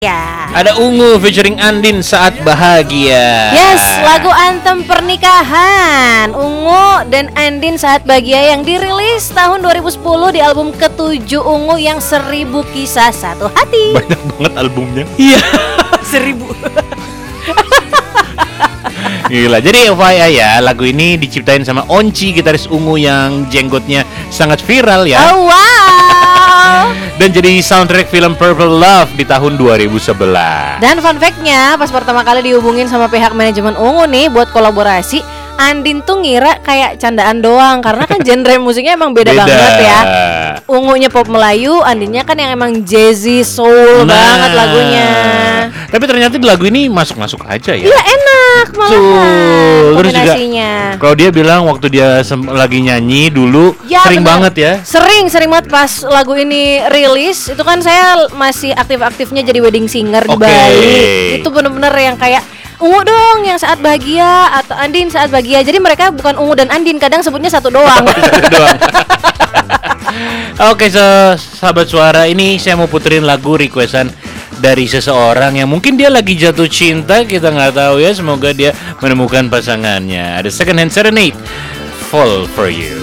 Ya. Ada Ungu featuring Andin Saat Bahagia. Yes, lagu anthem pernikahan Ungu dan Andin Saat Bahagia yang dirilis tahun 2010 di album ke-7 Ungu yang 1000 Kisah Satu Hati. Banyak banget albumnya. Iya, 1000. Gila, jadi FYI ya, lagu ini diciptain sama Onci, gitaris Ungu yang jenggotnya sangat viral ya. Oh wow. Dan jadi soundtrack film Purple Love di tahun 2011. Dan fun fact-nya, pas pertama kali dihubungin sama pihak manajemen Ungu nih buat kolaborasi, Andin tuh ngira kayak candaan doang karena kan genre musiknya emang beda banget ya. Ungunya pop Melayu, Andinnya kan yang emang jazzy soul banget lagunya. Tapi ternyata di lagu ini masuk-masuk aja ya. Iya enak malahan kombinasinya. Kalau dia bilang waktu dia lagi nyanyi dulu ya, sering bener. banget ya. Sering banget pas lagu ini rilis. Itu kan saya masih aktif-aktifnya jadi wedding singer di Bali. Itu bener-bener yang kayak Ungu dong yang Saat Bahagia atau Andin Saat Bahagia. Jadi mereka bukan Ungu dan Andin, kadang sebutnya satu doang. Oke, sahabat suara, ini saya mau puterin lagu requestan dari seseorang yang mungkin dia lagi jatuh cinta, kita nggak tahu ya. Semoga dia menemukan pasangannya. Ada Second Hand Serenade, Fall For You.